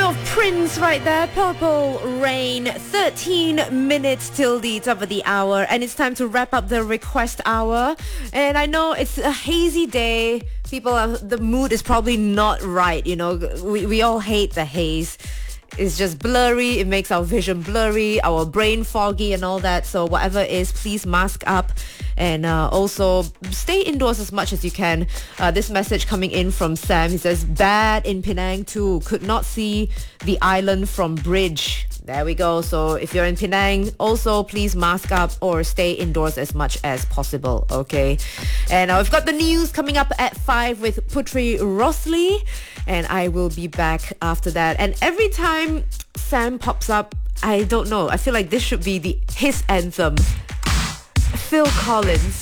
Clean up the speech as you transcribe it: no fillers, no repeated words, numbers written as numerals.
of Prince right there, Purple Rain. 13 minutes till the top of the hour, and it's time to wrap up the request hour. And I know it's a hazy day. The mood is probably not right, you know. We all hate the haze. It's just blurry. It makes our vision blurry, our brain foggy and all that. So whatever it is, please mask up and also stay indoors as much as you can. This message coming in from Sam. He says, bad in Penang too. Could not see the island from bridge. There we go. So if you're in Penang, also please mask up or stay indoors as much as possible, okay? And we've got the news coming up at 5 with Putri Rosli, and I will be back after that. And every time Sam pops up, I don't know, I feel like this should be his anthem. Phil Collins.